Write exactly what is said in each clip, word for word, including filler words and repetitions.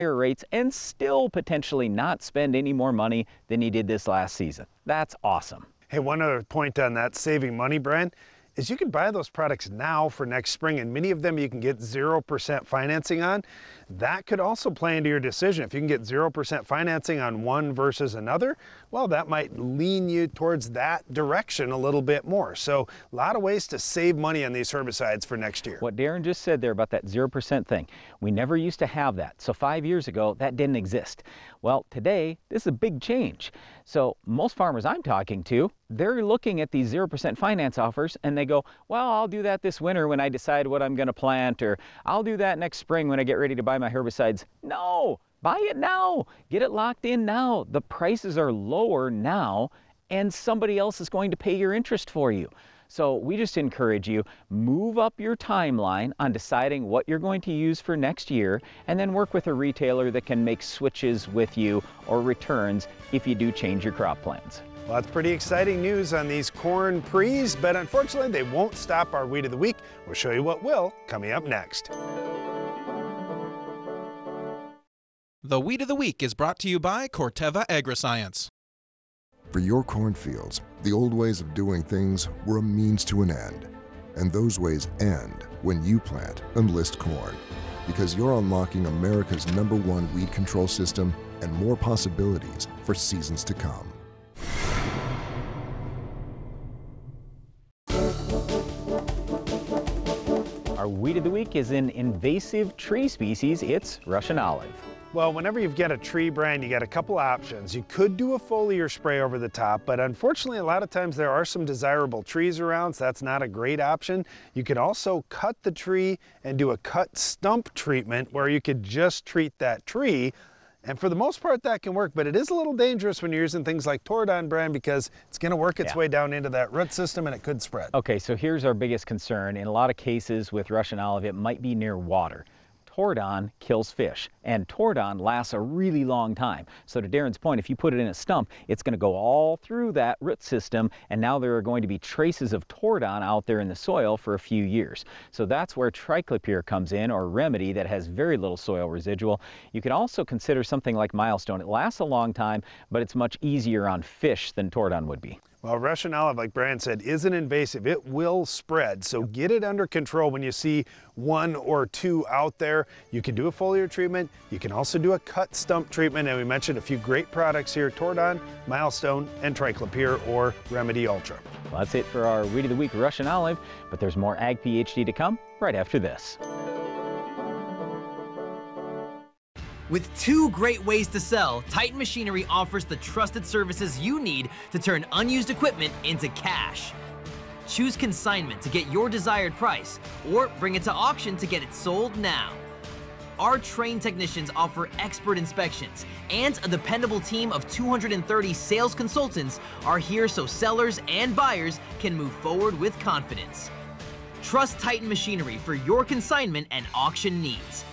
higher rates and still potentially not spend any more money than you did this last season. That's awesome. Hey, one other point on that saving money, Brian, is you can buy those products now for next spring, and many of them you can get zero percent financing on. That could also play into your decision. If you can get zero percent financing on one versus another, well, that might lean you towards that direction a little bit more. So a lot of ways to save money on these herbicides for next year. What Darren just said there about that zero percent thing, we never used to have that. So five years ago, that didn't exist. Well, today, this is a big change. So most farmers I'm talking to, they're looking at these zero percent finance offers and they go, well, I'll do that this winter when I decide what I'm going to plant, or I'll do that next spring when I get ready to buy my herbicides. No, buy it now. Get it locked in now. The prices are lower now and somebody else is going to pay your interest for you. So we just encourage you, move up your timeline on deciding what you're going to use for next year, and then work with a retailer that can make switches with you or returns if you do change your crop plans. Well, that's pretty exciting news on these corn pre's, but unfortunately they won't stop our Weed of the Week. We'll show you what will coming up next. The Weed of the Week is brought to you by Corteva Agriscience. For your cornfields, the old ways of doing things were a means to an end. And those ways end when you plant Enlist Corn, because you're unlocking America's number one weed control system and more possibilities for seasons to come. Our Weed of the Week is an invasive tree species. It's Russian olive. Well, whenever you've got a tree brand, you got a couple options. You could do a foliar spray over the top, but unfortunately a lot of times there are some desirable trees around, so that's not a great option. You could also cut the tree and do a cut stump treatment where you could just treat that tree. And for the most part that can work, but it is a little dangerous when you're using things like Tordon brand because it's going to work its Yeah. way down into that root system and it could spread. Okay, so here's our biggest concern. In a lot of cases with Russian olive, it might be near water. Tordon kills fish, and Tordon lasts a really long time. So to Darren's point, if you put it in a stump, it's going to go all through that root system, and now there are going to be traces of Tordon out there in the soil for a few years. So that's where Triclopyr comes in, or Remedy, that has very little soil residual. You can also consider something like Milestone. It lasts a long time, but it's much easier on fish than Tordon would be. Well, Russian olive, like Brian said, isn't invasive. It will spread, so get it under control when you see one or two out there. You can do a foliar treatment. You can also do a cut stump treatment, and we mentioned a few great products here, Tordon, Milestone, and Triclopyr or Remedy Ultra. Well, that's it for our Weed of the Week, Russian olive, but there's more Ag PhD to come right after this. With two great ways to sell, Titan Machinery offers the trusted services you need to turn unused equipment into cash. Choose consignment to get your desired price, or bring it to auction to get it sold now. Our trained technicians offer expert inspections, and a dependable team of two hundred thirty sales consultants are here so sellers and buyers can move forward with confidence. Trust Titan Machinery for your consignment and auction needs.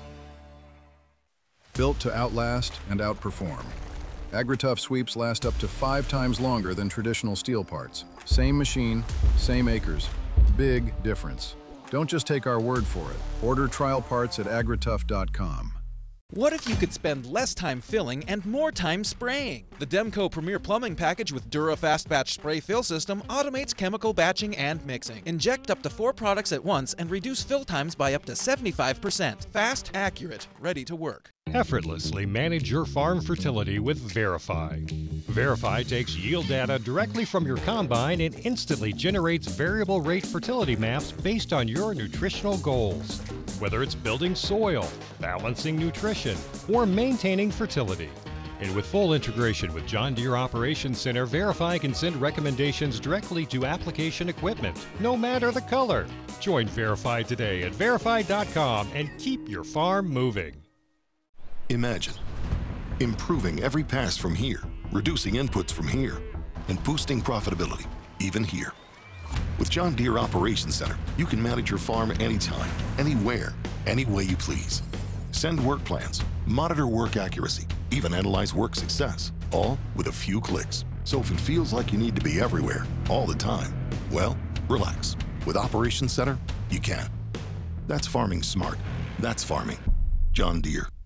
Built to outlast and outperform. Agritough sweeps last up to five times longer than traditional steel parts. Same machine, same acres. Big difference. Don't just take our word for it. Order trial parts at agritough dot com. What if you could spend less time filling and more time spraying? The Demco Premier Plumbing Package with DuraFast Batch Spray Fill System automates chemical batching and mixing. Inject up to four products at once and reduce fill times by up to seventy-five percent. Fast, accurate, ready to work. Effortlessly manage your farm fertility with Verify. Verify takes yield data directly from your combine and instantly generates variable rate fertility maps based on your nutritional goals. Whether it's building soil, balancing nutrition, or maintaining fertility. And with full integration with John Deere Operations Center, Verify can send recommendations directly to application equipment, no matter the color. Join Verify today at verify dot com and keep your farm moving. Imagine improving every pass from here, reducing inputs from here, and boosting profitability even here. With John Deere Operations Center, you can manage your farm anytime, anywhere, any way you please. Send work plans, monitor work accuracy, even analyze work success, all with a few clicks. So if it feels like you need to be everywhere, all the time, well, relax. With Operations Center, you can. That's farming smart. That's farming. John Deere.